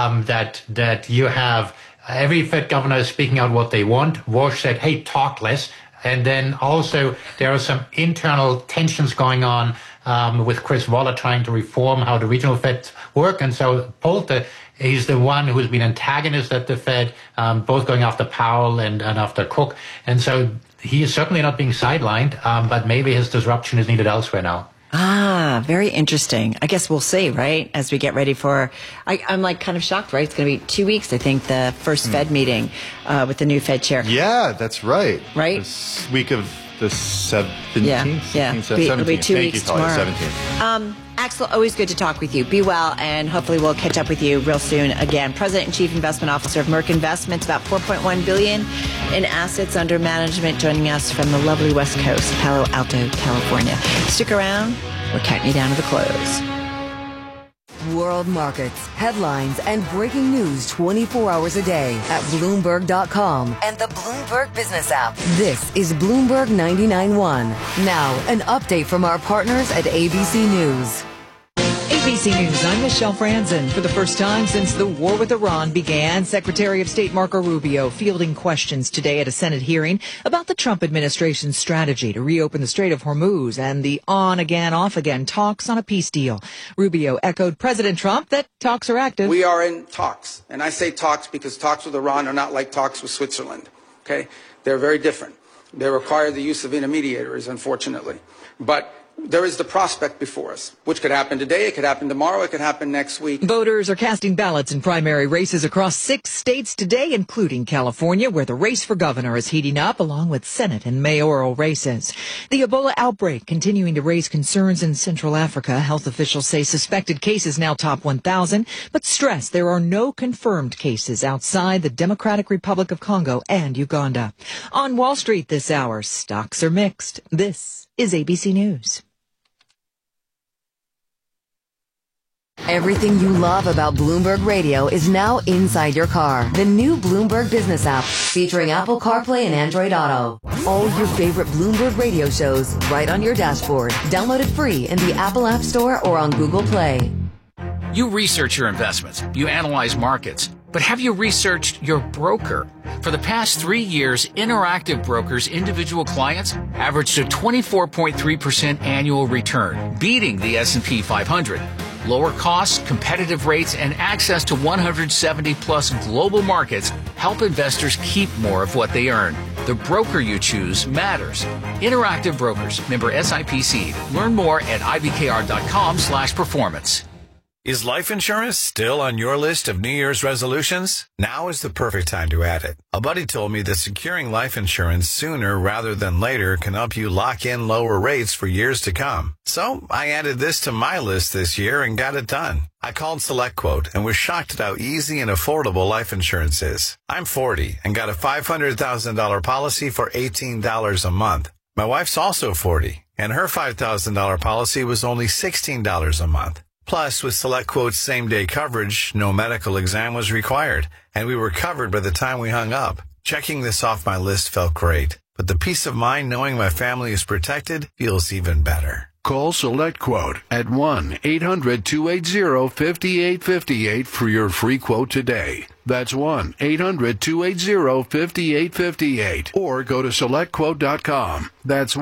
that you have every Fed governor is speaking out what they want. Walsh said, hey, talk less. And then also there are some internal tensions going on with Chris Waller trying to reform how the regional Feds work. And so Pulte, he's the one who's been antagonist at the Fed, both going after Powell and after Cook. And so he is certainly not being sidelined, but maybe his disruption is needed elsewhere now. Ah, very interesting. I guess we'll see, right? As we get ready for, I'm like kind of shocked, right? It's going to be 2 weeks, I think, the first Fed meeting with the new Fed chair. Yeah, that's right. Right? This week of the 17th? Yeah. 17th. It'll be 2 weeks tomorrow. 17th. Axel, always good to talk with you. Be well, and hopefully we'll catch up with you real soon again. President and Chief Investment Officer of Merck Investments, about $4.1 billion in assets under management, joining us from the lovely West Coast, Palo Alto, California. Stick around. We're counting you down to the close. World markets, headlines, and breaking news 24 hours a day at Bloomberg.com and the Bloomberg Business app. This is Bloomberg 99.1. Now, an update from our partners at ABC News. ABC News, I'm Michelle Franzen. For the first time since the war with Iran began, Secretary of State Marco Rubio fielding questions today at a Senate hearing about the Trump administration's strategy to reopen the Strait of Hormuz and the on-again, off-again talks on a peace deal. Rubio echoed President Trump that talks are active. We are in talks, and I say talks because talks with Iran are not like talks with Switzerland, okay? They're very different. They require the use of intermediaries, unfortunately. But there is the prospect before us, which could happen today, it could happen tomorrow, it could happen next week. Voters are casting ballots in primary races across 6 states today, including California, where the race for governor is heating up, along with Senate and mayoral races. The Ebola outbreak continuing to raise concerns in Central Africa. Health officials say suspected cases now top 1,000, but stress there are no confirmed cases outside the Democratic Republic of Congo and Uganda. On Wall Street this hour, stocks are mixed. This is ABC News. Everything you love about Bloomberg Radio is now inside your car. The new Bloomberg Business app, featuring Apple CarPlay and Android Auto. All your favorite Bloomberg Radio shows right on your dashboard. Download it free in the Apple App Store or on Google Play. You research your investments. You analyze markets. But have you researched your broker? For the past 3 years, Interactive Brokers' individual clients averaged a 24.3% annual return, beating the S&P 500. Lower costs, competitive rates, and access to 170-plus global markets help investors keep more of what they earn. The broker you choose matters. Interactive Brokers, member SIPC. Learn more at ibkr.com/performance. Is life insurance still on your list of New Year's resolutions? Now is the perfect time to add it. A buddy told me that securing life insurance sooner rather than later can help you lock in lower rates for years to come. So I added this to my list this year and got it done. I called SelectQuote and was shocked at how easy and affordable life insurance is. I'm 40 and got a $500,000 policy for $18 a month. My wife's also 40 and her $5,000 policy was only $16 a month. Plus, with SelectQuote's same-day coverage, no medical exam was required, and we were covered by the time we hung up. Checking this off my list felt great, but the peace of mind knowing my family is protected feels even better. Call SelectQuote at 1-800-280-5858 for your free quote today. That's 1-800-280-5858. Or go to SelectQuote.com. That's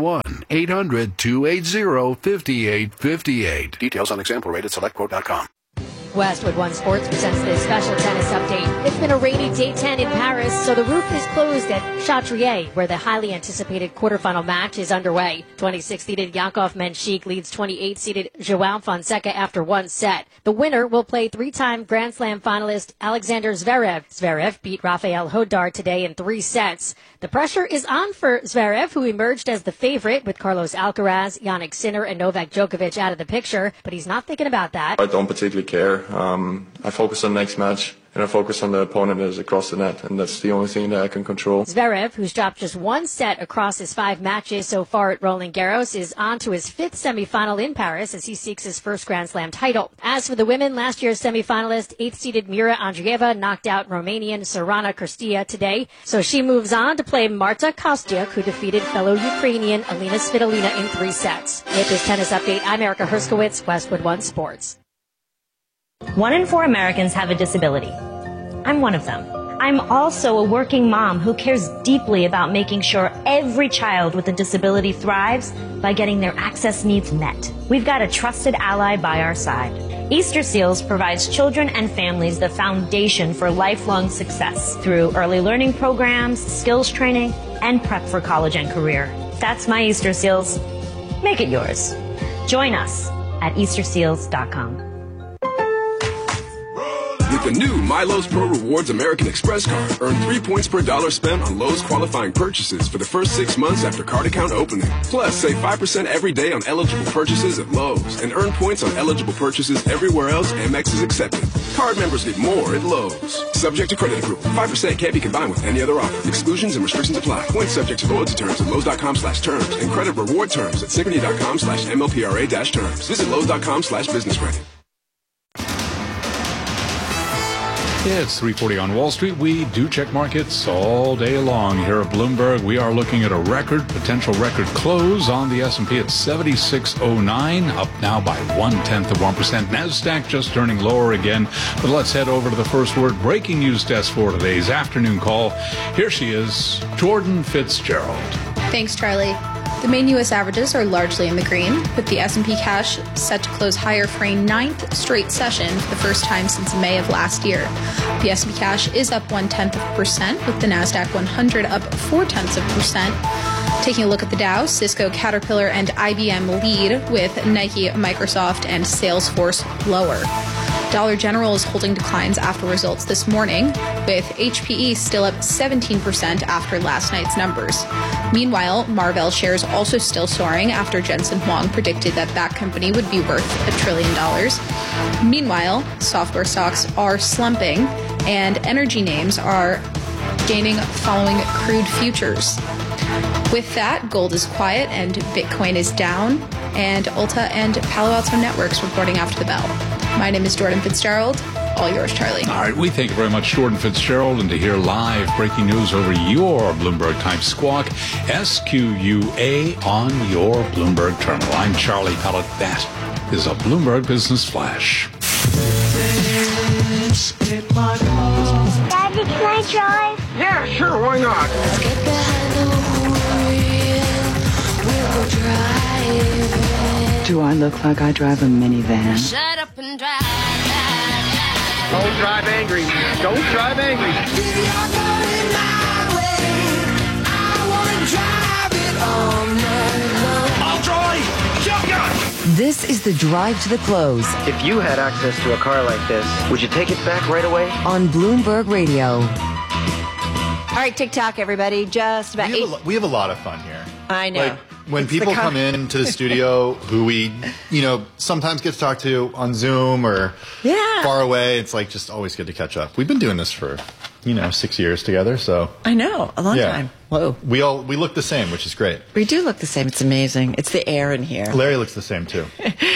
1-800-280-5858. Details on example rate at SelectQuote.com. Westwood One Sports presents this special tennis update. It's been a rainy day 10 in Paris, so the roof is closed at Chatrier, where the highly anticipated quarterfinal match is underway. 26-seeded Yakov Menchik leads 28-seeded João Fonseca after one set. The winner will play three-time Grand Slam finalist Alexander Zverev. Zverev beat Rafael Hodar today in 3 sets. The pressure is on for Zverev, who emerged as the favorite with Carlos Alcaraz, Jannik Sinner, and Novak Djokovic out of the picture, but he's not thinking about that. I don't particularly care. I focus on the next match, and I focus on the opponent that is across the net, and that's the only thing that I can control. Zverev, who's dropped just one set across his 5 matches so far at Roland Garros, is on to his 5th semifinal in Paris as he seeks his first Grand Slam title. As for the women, last year's semifinalist, 8th-seeded Mira Andreeva knocked out Romanian Sorana Cristea today, so she moves on to play Marta Kostyuk, who defeated fellow Ukrainian Alina Svitolina in 3 sets. With this tennis update, I'm Erica Herskowitz, Westwood One Sports. 1 in 4 Americans have a disability. I'm one of them. I'm also a working mom who cares deeply about making sure every child with a disability thrives by getting their access needs met. We've got a trusted ally by our side. Easter Seals provides children and families the foundation for lifelong success through early learning programs, skills training, and prep for college and career. That's my Easter Seals. Make it yours. Join us at EasterSeals.com. With the new MyLowe's Pro Rewards American Express card, earn 3 points per dollar spent on Lowe's qualifying purchases for the first 6 months after card account opening. Plus, save 5% every day on eligible purchases at Lowe's and earn points on eligible purchases everywhere else Amex is accepted. Card members get more at Lowe's. Subject to credit approval. 5% can't be combined with any other offer. Exclusions and restrictions apply. Points subject to loyalty terms at Lowe's.com/terms and credit reward terms at Synchrony.com/MLPRA-terms. Visit Lowe's.com/business credit. It's 3:40 on Wall Street. We do check markets all day long here at Bloomberg. We are looking at a potential record close on the S&P at 7609, up now by 0.1%. NASDAQ just turning lower again. But let's head over to the first word breaking news desk for today's afternoon call. Here she is, Jordan Fitzgerald. Thanks, Charlie. The main U.S. averages are largely in the green, with the S&P cash set to close higher for a 9th straight session for the first time since May of last year. The S&P cash is up 0.1%, with the NASDAQ 100 up 0.4%. Taking a look at the Dow, Cisco, Caterpillar, and IBM lead, with Nike, Microsoft, and Salesforce lower. Dollar General is holding declines after results this morning, with HPE still up 17% after last night's numbers. Meanwhile, Marvell shares also still soaring after Jensen Huang predicted that company would be worth $1 trillion. Meanwhile, software stocks are slumping, and energy names are gaining following crude futures. With that, gold is quiet and Bitcoin is down, and Ulta and Palo Alto Networks reporting after the bell. My name is Jordan Fitzgerald. All yours, Charlie. All right, we thank you very much, Jordan Fitzgerald. And to hear live breaking news over your Bloomberg Type Squawk, SQUA on your Bloomberg terminal. I'm Charlie Pellet. That is a Bloomberg Business Flash. Daddy, can I drive? Yeah, sure, why not? Let's get behind the wheel. We'll go driving. Do I look like I drive a minivan? Shut up and drive. Don't drive angry. Don't drive angry. I'll drive. Shotgun. This is the Drive to the Close. If you had access to a car like this, would you take it back right away? On Bloomberg Radio. All right, TikTok, everybody. Just about we have a lot of fun here. I know. Like, when people come into the studio who we, sometimes get to talk to on Zoom or far away, it's like just always good to catch up. We've been doing this for, 6 years together, so. I know, a long time. Whoa. We look the same, which is great. We do look the same. It's amazing. It's the air in here. Larry looks the same, too.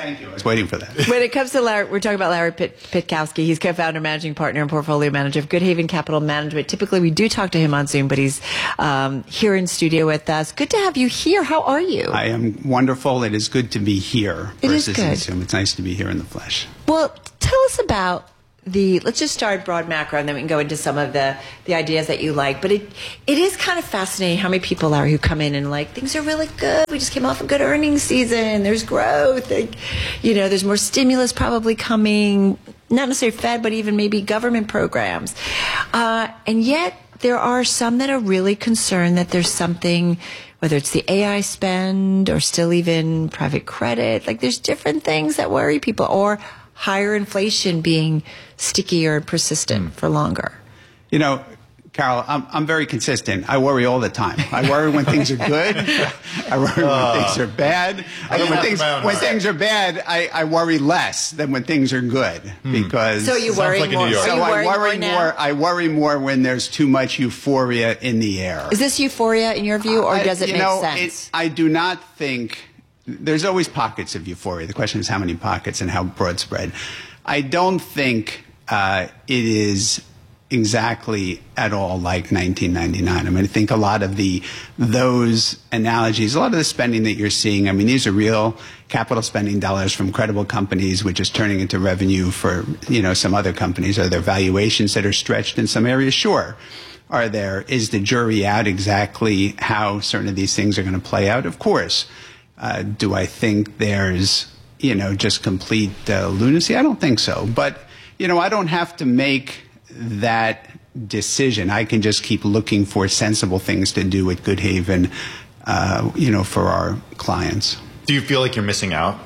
Thank you. I was waiting for that. When it comes to Larry, we're talking about Larry Pitkowski. He's co-founder, managing partner, and portfolio manager of Good Haven Capital Management. Typically, we do talk to him on Zoom, but he's here in studio with us. Good to have you here. How are you? I am wonderful. It is good to be here versus in Zoom. It's nice to be here in the flesh. Well, tell us about let's just start broad macro, and then we can go into some of the ideas that you like. But it is kind of fascinating how many people are who come in and like, things are really good. We just came off a good earnings season. There's growth. There's more stimulus probably coming, not necessarily Fed, but even maybe government programs. And yet there are some that are really concerned that there's something, whether it's the AI spend or still even private credit, like there's different things that worry people, or higher inflation being stickier and persistent for longer. Carol, I'm very consistent. I worry all the time. I worry when things are good. I worry when things are bad. When things are bad, I worry less than when things are good. Because so you worry more. So I worry more when there's too much euphoria in the air. Is this euphoria in your view, or does it make sense? I do not think. There's always pockets of euphoria. The question is how many pockets and how broad spread. I don't think it is exactly at all like 1999. I mean, I think a lot of those analogies, a lot of the spending that you're seeing, I mean, these are real capital spending dollars from credible companies, which is turning into revenue for, some other companies. Are there valuations that are stretched in some areas? Sure. Is the jury out exactly how certain of these things are going to play out? Of course. Do I think there's, just complete lunacy? I don't think so. But, I don't have to make that decision. I can just keep looking for sensible things to do at Good Haven, for our clients. Do you feel like you're missing out?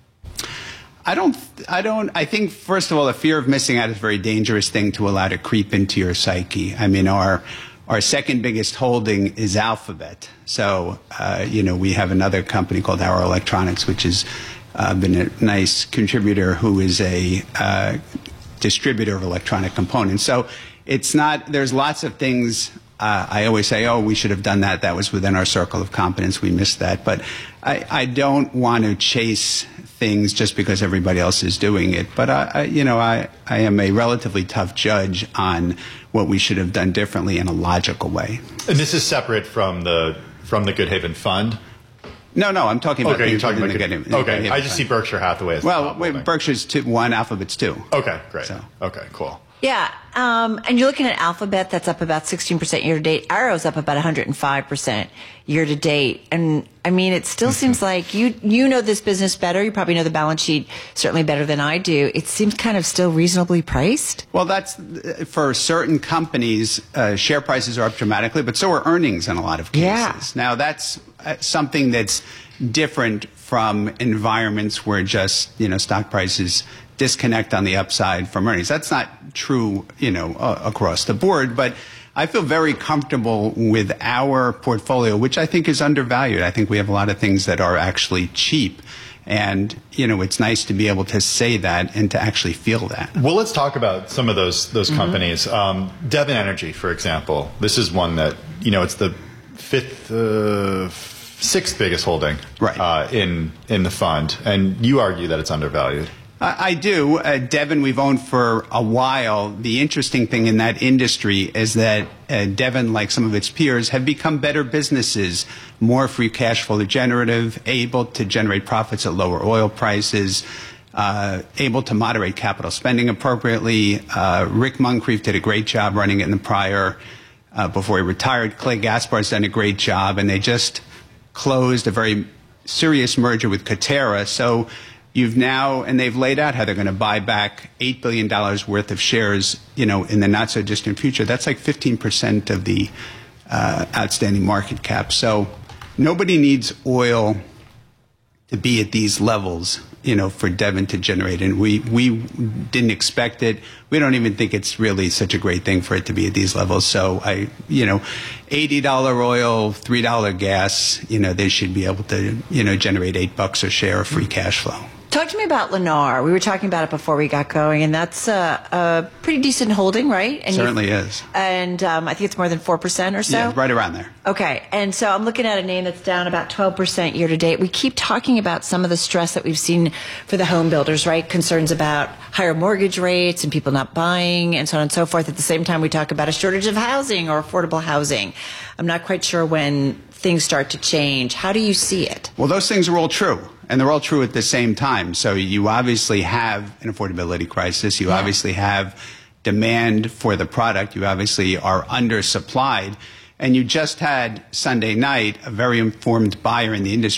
I think, first of all, the fear of missing out is a very dangerous thing to allow to creep into your psyche. I mean, our second biggest holding is Alphabet. So, we have another company called Arrow Electronics, which has been a nice contributor, who is a distributor of electronic components. So there's lots of things. I always say, we should have done that. That was within our circle of competence. We missed that. But I don't want to chase things just because everybody else is doing it. But I am a relatively tough judge on what we should have done differently in a logical way. And this is separate from the Good Haven Fund? No, I'm talking about. Okay, you're talking about Good Haven. Okay, I just see Berkshire Hathaway as Berkshire's 1, Alphabet's 2. Okay, great. Okay, cool. Yeah, and you're looking at Alphabet, that's up about 16% year to date. Arrow's up about 105% year to date. And I mean, it still seems like you know this business better. You probably know the balance sheet certainly better than I do. It seems kind of still reasonably priced. Well, that's for certain companies, share prices are up dramatically, but so are earnings in a lot of cases. Yeah. Now, that's something that's different from environments where just, stock prices disconnect on the upside from earnings. That's not true, across the board, but I feel very comfortable with our portfolio, which I think is undervalued. I think we have a lot of things that are actually cheap. And, it's nice to be able to say that and to actually feel that. Well, let's talk about some of those companies. Devon Energy, for example. This is one that, it's the sixth biggest holding in the fund. And you argue that it's undervalued. I do. Devon, we've owned for a while. The interesting thing in that industry is that Devon, like some of its peers, have become better businesses, more free cash flow generative, able to generate profits at lower oil prices, able to moderate capital spending appropriately. Rick Muncrief did a great job running it in the prior, before he retired. Clay Gaspar's done a great job, and they just closed a very serious merger with Coterra. So and they've laid out how they're going to buy back $8 billion worth of shares, in the not so distant future. That's like 15% of the outstanding market cap. So nobody needs oil to be at these levels, for Devon to generate. And we didn't expect it. We don't even think it's really such a great thing for it to be at these levels. So $80 oil, $3 gas, they should be able to, generate $8 a share of free cash flow. Talk Talk to me about Lennar. We were talking about it before we got going, and that's a pretty decent holding, right? And Certainly is. And I think it's more than 4% or so? Yeah, right around there. Okay, and so I'm looking at a name that's down about 12% year to date. We keep talking about some of the stress that we've seen for the home builders, right? Concerns about higher mortgage rates and people not buying and so on and so forth. At the same time, we talk about a shortage of housing or affordable housing. I'm not quite sure when things start to change. How do you see it? Well, those things are all true, and they're all true at the same time. So you obviously have an affordability crisis. You obviously have demand for the product. You obviously are undersupplied. And you just had Sunday night a very informed buyer in the industry